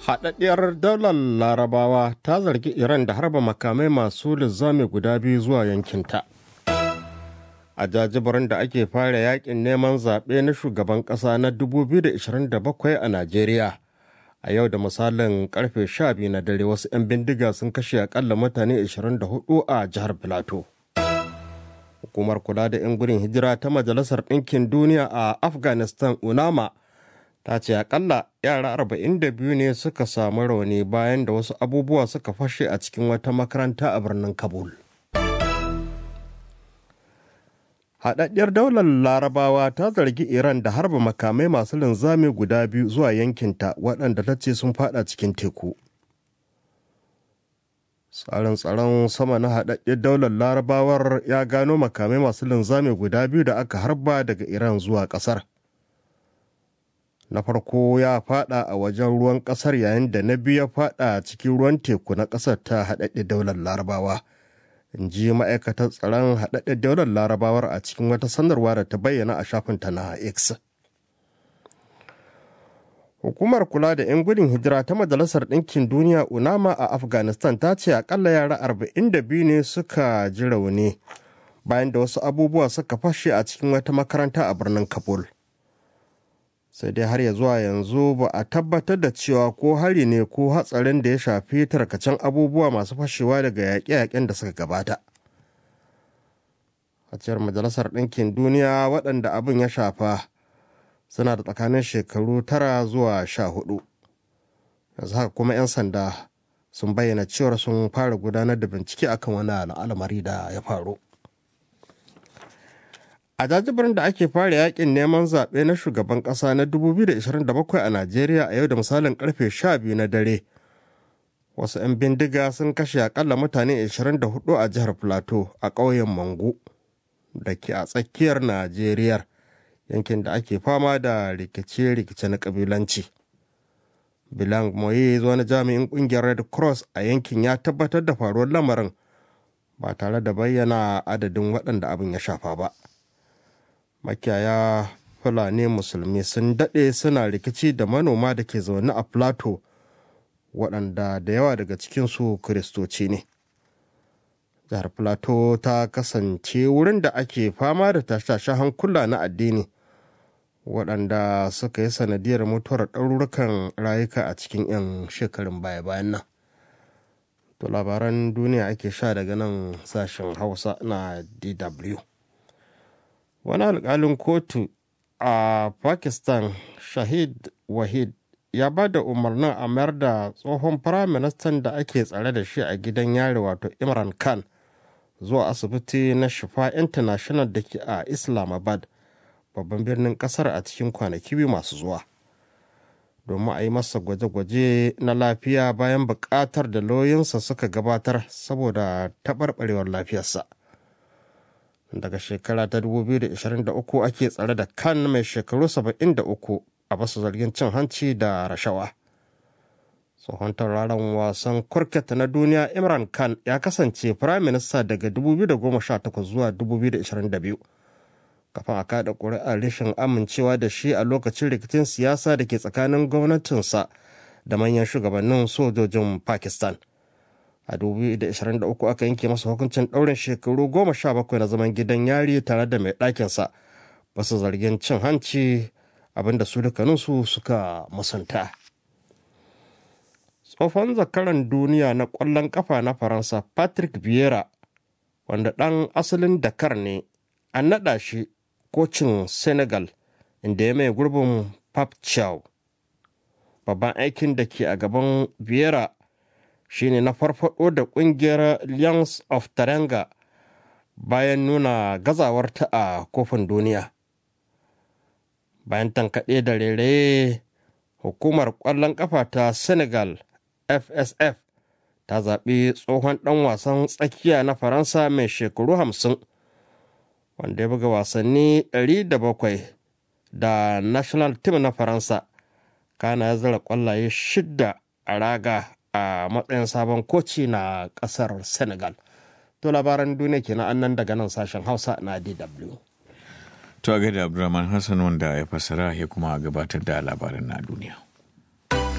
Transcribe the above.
Haɗaɗɗiyar daular Larabawa ta zargi Iran da harba makamai masu linzami guda biyu zuwa yankinta. A jajibirin da ake fara yakin neman zaɓe na shugaban ƙasa na 2027 a Najeriya. A yau da misalin karfe 12 na dare wasu 'yan bindiga sun kashe akalla mutane 24 a jihar Filato. Hukumar kula da 'yan gudun hijira ta Majalisar Ɗinkin Duniya a Afghanistan UNAMA ta ce akalla yara 42 ne suka samu rauni bayan da wasu abubuwa suka fashe a cikin wata makaranta a birnin Kabul. Haɗaɗɗiyar daular Larabawa ta zargi Iran da harba makamai masu linzami guda biyu zuwa yankinta waɗanda ta ce sun fada cikin teku. Tsarin tsaron sama na haɗaɗɗiyar daular Larabawar ya gano makamai masu linzami guda biyu da aka harba daga Iran zuwa ƙasar. Na farko ya fada a wajen ruwan ƙasar yayin da na biyu ya fada cikin ruwan teku na ƙasar ta haɗaɗɗiyar daular Larabawa. In ji ma'aikatar tsaron haɗaɗɗen daular Larabawar a cikin wata sanarwa da ta bayyana a shafinta na X. Hukumar kula da 'yan gudun hijira ta Majalisar Ɗinkin Duniya UNAMA a Afghanistan ta ce akalla yara 42 ne suka ji rauni bayan da wasu abubuwa suka fashe a cikin wata makaranta a birnin Kabul. Sai dai har ya zuwa yanzu ba a tabbatar da cewa ko hari ne ko hatsarin da ya shafi tarkacen abubuwa masu fashewa daga yaƙe-yaƙen da suka gabata. A cewar Majalisar Ɗinkin Duniya waɗanda abin ya shafa suna da tsakanin shekaru 9 zuwa 14. Yanzu haka kuma 'yan sanda sun bayyana cewar sun fara gudanar da bincike akan wani al'amari da ya faru. A jajibirin da ake fara yakin neman zaɓe na shugaban ƙasa na 2027 a Najeriya a yau da misalin karfe 12 na dare, wasu 'yan bindiga sun kashe akalla mutane 24 a jihar Filato a ƙauyen Mangu da ke a tsakiyar Najeriya, yankin da ake fama da rikice-rikice na ƙabilanci. Bilang Moye wani jami'in ƙungiyar Red Cross a yankin ya tabbatar da faruwar lamarin ba tare da bayyana adadin waɗanda abin ya shafa ba. Makiyaya Fulani Musulmi sun daɗe suna rikici da manoma da ke zaune a Plateau waɗanda da yawa daga cikinsu Kiristoci ne. Jihar Plateau ta kasance wurin da ake fama da tashe-tashen hankula na addini waɗanda suka yi sanadiyar mutuwar ɗarurukan rayuka a cikin 'yan shekarun baya-bayan nan. To labaran duniya ake sha daga nan sashen Hausa na DW. Wani alƙalin kotu a Pakistan, Shahid Wahid, ya ba da umarnin a mayar da tsohon firaministan da ake tsare da shi a gidan yari wato Imran Khan zuwa asibiti na Shifa International da ke a Islamabad, babban birnin ƙasar a cikin kwanaki biyu masu zuwa. Domin a yi masa gwaje-gwaje na lafiya bayan buƙatar da lauyoyinsa suka gabatar saboda taɓarɓarewar lafiyarsa. Daga shekara ta 2023 ake tsare da Khan mai shekaru 73 a basu zargin cin hanci da rashawa. Tsohon tauraron wasan kurket na duniya Imran Khan ya kasance firaminista daga 2018 zuwa 2022 kafin a kada ƙuri'ar rashin amincewa da shi a lokacin rikicin siyasa da ke tsakanin gwamnatinsa da manyan shugabannin sojojin Pakistan. A 2023 aka yanke masa hukuncin ɗaurin shekaru 17 na zaman gidan yari tare da mai ɗakinsa basu zargin cin hanci, abinda su dukkaninsu suka musanta. Tsohon zakaran duniya na ƙwallon ƙafa na Faransa Patrick Vieira, wanda ɗan asalin Dakar ne, an naɗa shi kocin Senegal inda ya mai gurbin Pape Thiaw. Babban aikin da ke a gaban Vieira shine na farfado da kungiyar Lions of Teranga bayan nuna gazawarta a kofin duniya. Bayan tankaɗe da rere, hukumar ƙwallon ƙafa ta Senegal FSF ta zaɓi tsohon ɗan wasan tsakiya na Faransa mai shekaru 50 wanda ya buga wasanni 107 da National Team na Faransa, kana ya zara ƙwallaye 6 a raga a matsayin sabon koci na ƙasar Senegal. To labaran duniya kenan annan daga nan sashen Hausa na DW. To a gaida Abdulrahman Hassan wanda ya fassara ya kuma gabatar da labaran na duniya.